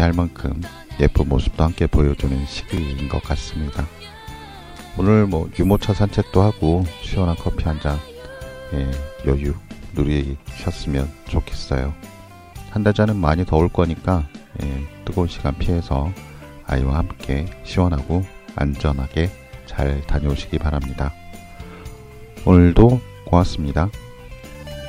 할 만큼 예쁜 모습도 함께 보여주는 시기인 것 같습니다. 오늘 유모차 산책도 하고 시원한 커피 한잔 여유 누리셨으면 좋겠어요. 한 달 전은 많이 더울 거니까 뜨거운 시간 피해서 아이와 함께 시원하고 안전하게 잘 다녀오시기 바랍니다. 오늘도 고맙습니다.